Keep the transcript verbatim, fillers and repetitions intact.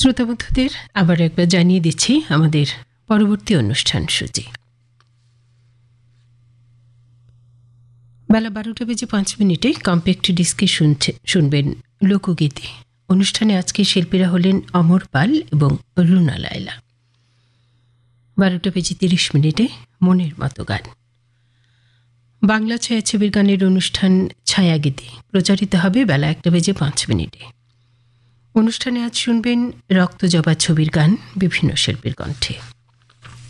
শ্রোতাবন্ধুদের আবার একবার জানিয়ে দিচ্ছি আমাদের পরবর্তী অনুষ্ঠান সূচি। বেলা বারোটা বেজে পাঁচ মিনিটে কম্প্যাক্ট ডিস্কে শুনছে শুনবেন লোকগীতি। অনুষ্ঠানে আজকে শিল্পীরা হলেন অমর পাল এবং রুনা লায়লা। বারোটা বেজে তিরিশ মিনিটে মনের মতো গান। বাংলা ছায়াছবির গানের অনুষ্ঠান ছায়াগীতি প্রচারিত হবে বেলা একটা বেজে পাঁচ মিনিটে। অনুষ্ঠানে আজ শুনবেন রক্তজবা ছবির গান বিভিন্ন শিল্পীর কণ্ঠে।